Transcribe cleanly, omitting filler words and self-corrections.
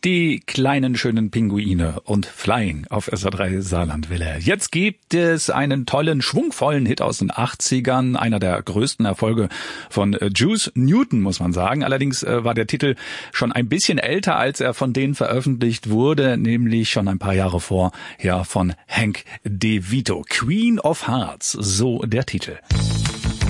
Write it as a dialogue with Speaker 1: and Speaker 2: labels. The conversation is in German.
Speaker 1: Die kleinen schönen Pinguine und Flying auf SR3 Saarlandwelle. Jetzt gibt es einen tollen, schwungvollen Hit aus den 80ern, einer der größten Erfolge von Juice Newton, muss man sagen. Allerdings war der Titel schon ein bisschen älter, als er von denen veröffentlicht wurde, nämlich schon ein paar Jahre vorher von Hank DeVito. Queen of Hearts, so der Titel.